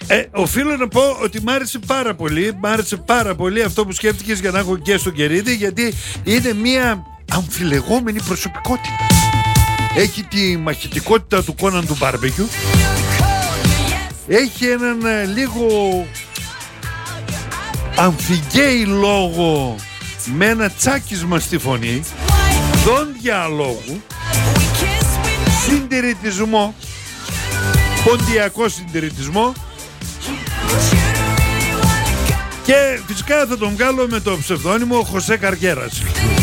Οφείλω να πω ότι μ' άρεσε πάρα πολύ. Μ' άρεσε πάρα πολύ αυτό που σκέφτηκες για να έχω και στον Κερίδη, γιατί είναι μια αμφιλεγόμενη προσωπικότητα. Έχει τη μαχητικότητα του Κόναν του μπάρμπεκιου. Έχει έναν λίγο αμφιγκέι λόγο με ένα τσάκισμα στη φωνή, δόντια αλόγου, συντηρητισμό, ποντιακό συντηρητισμό, και φυσικά θα τον βγάλω με το ψευδόνυμο Χωσέ Καριέρας,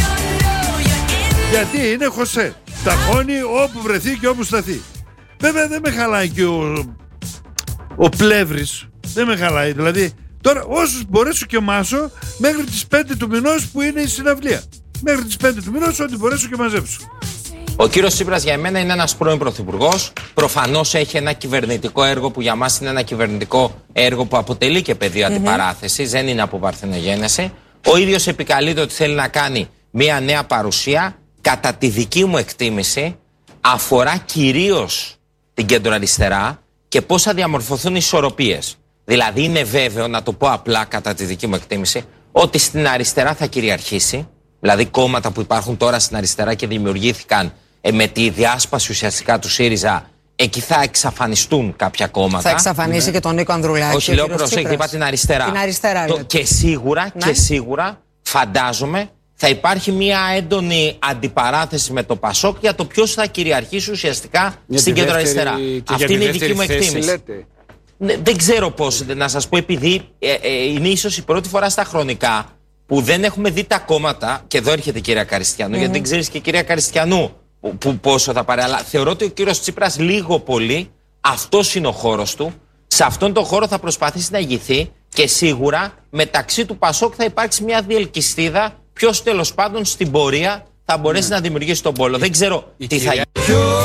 γιατί είναι Χωσέ. Ταχώνει όπου βρεθεί και όπου σταθεί. Βέβαια δεν με χαλάει και ο Πλεύρης. Δεν με χαλάει. Δηλαδή τώρα όσους μπορέσω και μάσω μέχρι τις 5 του μηνός που είναι η συναυλία. Μέχρι τις 5 του μηνός ό,τι μπορέσω και μαζέψω. Ο κύριος Τσίπρας για μένα είναι ένας πρώην πρωθυπουργός. Προφανώς έχει ένα κυβερνητικό έργο που για μας είναι ένα κυβερνητικό έργο που αποτελεί και πεδίο αντιπαράθεσης. Δεν είναι από παρθενογένεση. Ο ίδιος επικαλείται ότι θέλει να κάνει μια νέα παρουσία. Κατά τη δική μου εκτίμηση αφορά κυρίως την κεντροαριστερά και πώς θα διαμορφωθούν οι ισορροπίες. Δηλαδή είναι βέβαιο, να το πω απλά κατά τη δική μου εκτίμηση, ότι στην αριστερά θα κυριαρχήσει, δηλαδή κόμματα που υπάρχουν τώρα στην αριστερά και δημιουργήθηκαν με τη διάσπαση ουσιαστικά του ΣΥΡΙΖΑ, εκεί θα εξαφανιστούν κάποια κόμματα. Θα εξαφανίσει και τον Νίκο Ανδρουλάκη. Όχι, λέω προσέξτε, είπα την αριστερά. Την αριστερά και σίγουρα φαντάζομαι θα υπάρχει μια έντονη αντιπαράθεση με το ΠΑΣΟΚ για το ποιος θα κυριαρχήσει ουσιαστικά στην κεντροαριστερά. Αυτή είναι η δική μου εκτίμηση. Δεν ξέρω πώς, να σας πω, επειδή είναι ίσως η πρώτη φορά στα χρονικά που δεν έχουμε δει τα κόμματα, και εδώ έρχεται η κυρία Καριστιανού, γιατί δεν ξέρεις και η κυρία Καριστιανού πόσο θα πάρει, αλλά θεωρώ ότι ο κύριος Τσίπρας λίγο πολύ, αυτός είναι ο χώρος του, σε αυτόν τον χώρο θα προσπαθήσει να ηγηθεί και σίγουρα μεταξύ του ΠΑΣΟΚ θα υπάρξει μια διελκυστίδα. Ποιος τέλος πάντων στην πορεία θα μπορέσει να δημιουργήσει τον πόλο. Δεν ξέρω τι θα γίνει.